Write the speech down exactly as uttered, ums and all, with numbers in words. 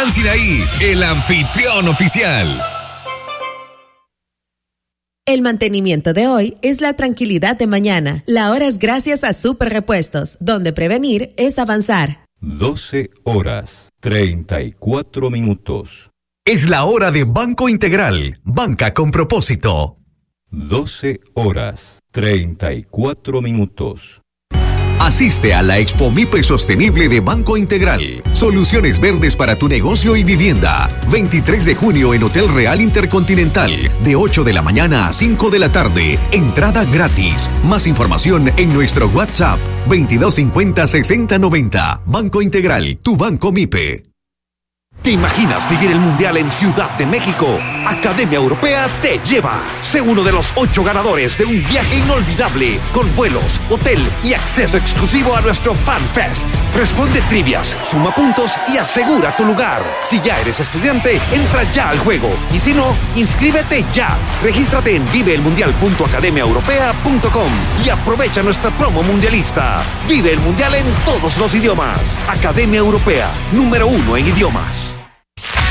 Plan Sinaí, el anfitrión oficial. El mantenimiento de hoy es la tranquilidad de mañana. La hora es gracias a Super Repuestos, donde prevenir es avanzar. doce horas, treinta y cuatro minutos. Es la hora de Banco Integral, banca con propósito. doce horas, treinta y cuatro minutos. Asiste a la Expo MIPE Sostenible de Banco Integral. Soluciones verdes para tu negocio y vivienda. veintitrés de junio en Hotel Real Intercontinental. De ocho de la mañana a cinco de la tarde. Entrada gratis. Más información en nuestro WhatsApp. veintidós cincuenta, sesenta noventa. Banco Integral, tu banco MIPE. ¿Te imaginas vivir el Mundial en Ciudad de México? Academia Europea te lleva. Sé uno de los ocho ganadores de un viaje inolvidable con vuelos, hotel y acceso exclusivo a nuestro Fan Fest. Responde trivias, suma puntos y asegura tu lugar. Si ya eres estudiante, entra ya al juego. Y si no, inscríbete ya. Regístrate en vive el mundial punto academia europea punto com y aprovecha nuestra promo mundialista. Vive el Mundial en todos los idiomas. Academia Europea, número uno en idiomas.